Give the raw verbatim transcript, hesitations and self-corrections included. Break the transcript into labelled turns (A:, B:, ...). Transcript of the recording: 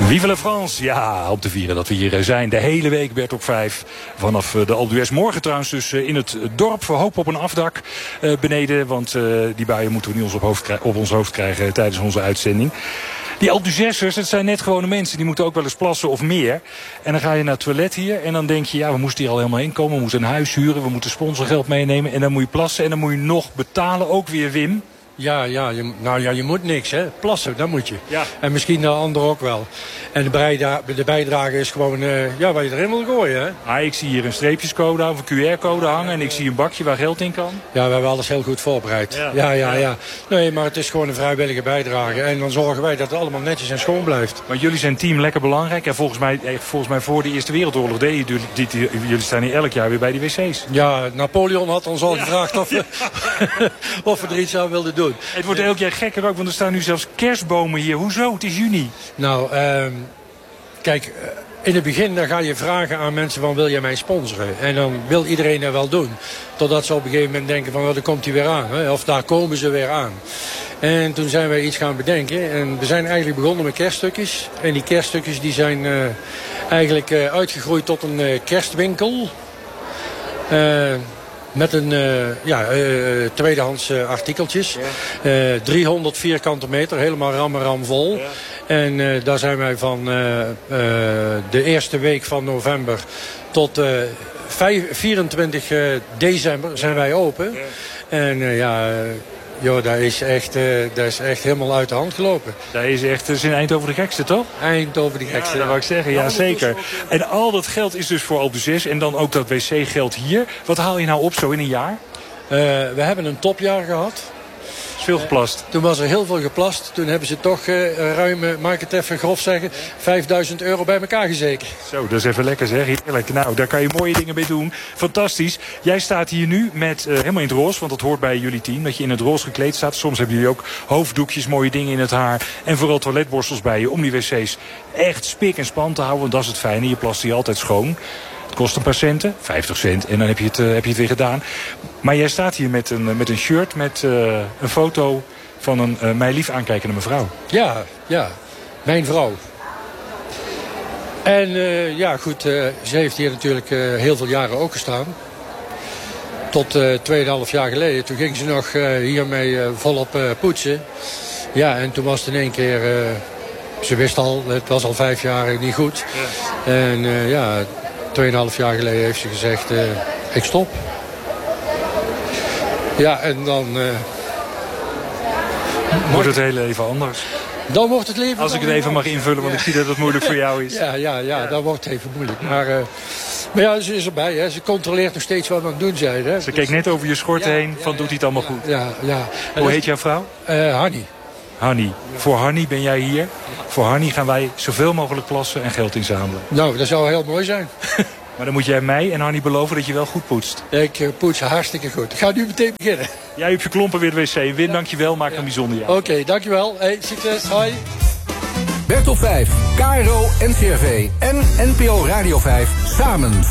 A: Vive la France, ja, om te vieren dat we hier zijn. De hele week Bert op vijf vanaf de Alpe d'Huez. Morgen trouwens dus in het dorp. We hopen op een afdak uh, beneden. Want uh, die buien moeten we niet ons op, hoofd krijgen, op ons hoofd krijgen tijdens onze uitzending. Die Alpe d'Huez'ers, het zijn net gewone mensen. Die moeten ook wel eens plassen of meer. En dan ga je naar het toilet hier. En dan denk je, ja, we moesten hier al helemaal heen komen. We moeten een huis huren. We moeten sponsorgeld meenemen. En dan moet je plassen. En dan moet je nog betalen. Ook weer, Wim.
B: Ja, ja, je, nou ja, je moet niks, hè. Plassen, dat moet je.
A: Ja.
B: En misschien de ander ook wel. En de, bijda- de bijdrage is gewoon, uh, ja, waar je erin wil gooien, hè.
A: Ah, ik zie hier een streepjescode of een Q R-code hangen. En ik zie een bakje waar geld in kan.
B: Ja, we hebben alles heel goed voorbereid. Ja, ja, ja. ja. Nee, maar het is gewoon een vrijwillige bijdrage. En dan zorgen wij dat het allemaal netjes en schoon blijft.
A: Want jullie zijn team lekker belangrijk. En volgens mij, volgens mij voor de Eerste Wereldoorlog deden jullie, dit, jullie staan hier elk jaar weer bij die wc's.
B: Ja, Napoleon had ons al
A: ja.
B: gevraagd of we, of we er iets aan wilden doen.
A: Het wordt elk jaar gekker ook, want er staan nu zelfs kerstbomen hier. Hoezo? Het is juni.
B: Nou, uh, kijk, in het begin dan ga je vragen aan mensen van wil je mij sponsoren? En dan wil iedereen dat wel doen. Totdat ze op een gegeven moment denken van well, dan komt hij weer aan. Hè? Of daar komen ze weer aan. En toen zijn wij iets gaan bedenken. En we zijn eigenlijk begonnen met kerststukjes. En die kerststukjes die zijn uh, eigenlijk uh, uitgegroeid tot een uh, kerstwinkel. Uh, Met een uh, ja, uh, tweedehands uh, artikeltjes. Ja. Uh, driehonderd vierkante meter, helemaal ram en ram vol. Ja. En uh, daar zijn wij van uh, uh, de eerste week van november tot uh, vierentwintig december zijn wij open. Ja. En uh, ja... Jo, dat is, echt, uh, dat is echt helemaal uit de hand gelopen.
A: Dat is echt, dat is in Eindhoven de gekste, toch?
B: Eindhoven de gekste,
A: ja. Dat wou ik zeggen, ja, zeker. En al dat geld is dus voor Alpe d'Huez en dan ook dat wc-geld hier. Wat haal je nou op zo in een jaar?
B: Uh, we hebben een topjaar gehad.
A: Is veel geplast.
B: Uh, toen was er heel veel geplast. Toen hebben ze toch uh, ruim, uh, mag ik het even grof zeggen, vijfduizend euro bij elkaar gezeken.
A: Zo, dat is even lekker zeg. Heerlijk. Nou, daar kan je mooie dingen mee doen. Fantastisch. Jij staat hier nu met uh, helemaal in het roze, want dat hoort bij jullie team. Dat je in het roze gekleed staat. Soms hebben jullie ook hoofddoekjes, mooie dingen in het haar. En vooral toiletborstels bij je om die wc's echt spik en span te houden. Want dat is het fijne. Je plast die altijd schoon. Het kost een paar centen, vijftig cent. En dan heb je het, uh, heb je het weer gedaan. Maar jij staat hier met een, met een shirt met uh, een foto van een uh, mij lief aankijkende mevrouw.
B: Ja, ja. Mijn vrouw. En uh, ja, goed, uh, ze heeft hier natuurlijk uh, heel veel jaren ook gestaan. Tot uh, tweeënhalf jaar geleden. Toen ging ze nog uh, hiermee uh, volop uh, poetsen. Ja, en toen was het in één keer... Uh, ze wist al, het was al vijf jaar niet goed. Ja. En uh, ja... Tweeënhalf jaar geleden heeft ze gezegd, uh, ik stop. Ja, en dan... Uh,
A: wordt het hele even anders.
B: Dan wordt het leven...
A: Als ik het even mag invullen, want ja. Ik zie dat het moeilijk voor jou is.
B: Ja, ja, ja, ja. Dan wordt het even moeilijk. Maar, uh, maar ja, ze is erbij. Hè. Ze controleert nog steeds wat we aan het doen zijn. Hè.
A: Ze dus, keek net over je schort ja, heen, van ja, doet hij het allemaal
B: ja,
A: goed?
B: Ja, ja.
A: Hoe
B: dat,
A: heet jouw vrouw?
B: Uh, Hanny.
A: Hanny. Ja. Voor Hanny ben jij hier. Ja. Voor Hanny gaan wij zoveel mogelijk plassen en geld inzamelen.
B: Nou, dat zou heel mooi zijn.
A: Maar dan moet jij mij en Hanny beloven dat je wel goed poetst.
B: Ik uh, poets hartstikke goed. Ik ga nu meteen beginnen.
A: Jij hebt je klompen weer de wc. Win, ja. Dankjewel. Maak ja. een bijzonder jaar.
B: Oké, okay, dankjewel. Hey, succes. Hoi.
C: Bert op vijf, K R O, N C R V en N P O Radio vijf samen.